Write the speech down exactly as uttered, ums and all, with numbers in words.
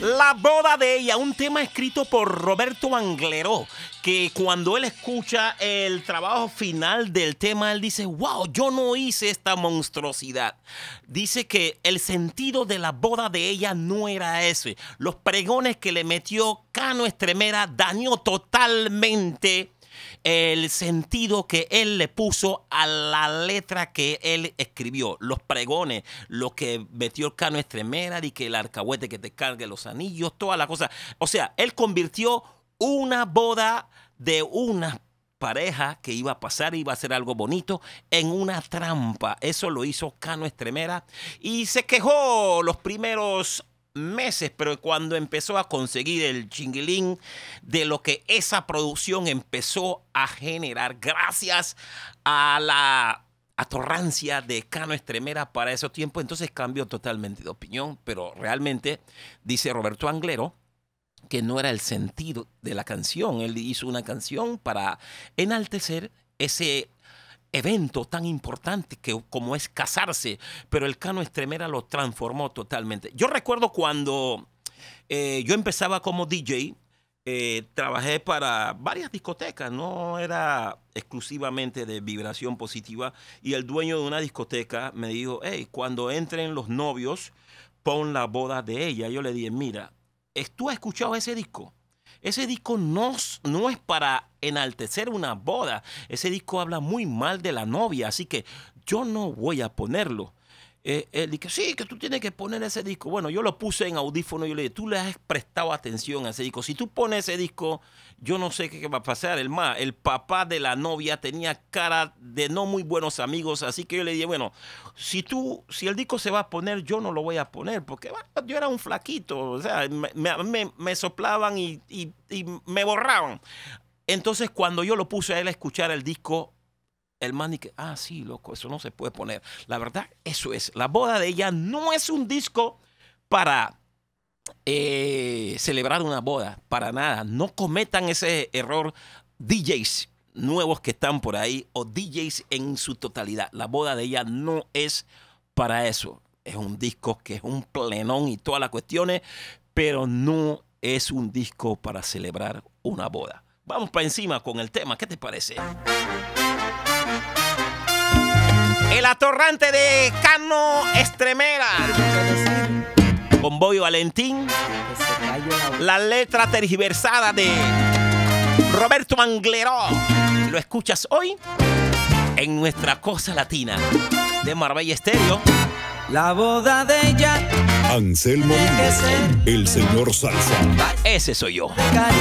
La boda de ella, un tema escrito por Roberto Angleró, que cuando él escucha el trabajo final del tema, él dice, wow, yo no hice esta monstruosidad. Dice que el sentido de la boda de ella no era ese. Los pregones que le metió Cano Estremera dañó totalmente el sentido que él le puso a la letra que él escribió. Los pregones, lo que metió Cano Estremera, y que el alcahuete que te cargue los anillos, toda la cosa. O sea, él convirtió una boda de una pareja que iba a pasar, iba a ser algo bonito, en una trampa. Eso lo hizo Cano Estremera y se quejó los primeros meses, pero cuando empezó a conseguir el chinguilín de lo que esa producción empezó a generar gracias a la atorrancia de Cano Estremera para esos tiempos, entonces cambió totalmente de opinión. Pero realmente dice Roberto Angleró que no era el sentido de la canción. Él hizo una canción para enaltecer ese evento tan importante que como es casarse, pero el Cano Estremera lo transformó totalmente. Yo recuerdo cuando eh, yo empezaba como D J, eh, trabajé para varias discotecas, no era exclusivamente de vibración positiva, y el dueño de una discoteca me dijo, hey, cuando entren los novios, pon la boda de ella. Yo le dije, mira, ¿tú has escuchado ese disco? Ese disco no, no es para enaltecer una boda. Ese disco habla muy mal de la novia, así que yo no voy a ponerlo. Eh, él dice, sí, que tú tienes que poner ese disco. Bueno, yo lo puse en audífono y yo le dije, tú le has prestado atención a ese disco. Si tú pones ese disco, yo no sé qué va a pasar. El, más, el papá de la novia tenía cara de no muy buenos amigos, así que yo le dije, bueno, si tú, si el disco se va a poner, yo no lo voy a poner, porque bueno, yo era un flaquito, o sea, me, me, me soplaban y, y, y me borraban. Entonces, cuando yo lo puse a él a escuchar el disco, el man dice, ah, sí, loco, eso no se puede poner. La verdad, eso es. La boda de ella no es un disco para eh, celebrar una boda, para nada. No cometan ese error D Js nuevos que están por ahí o D Js en su totalidad. La boda de ella no es para eso. Es un disco que es un plenón y todas las cuestiones, pero no es un disco para celebrar una boda. Vamos para encima con el tema. ¿Qué te parece? El atorrante de Cano Estremera con Bobby Valentín. La letra tergiversada de Roberto Angleró. Lo escuchas hoy en nuestra Cosa Latina de Marbella Estéreo. La boda de ella, Anselmo, el señor Salsa. Ese soy yo.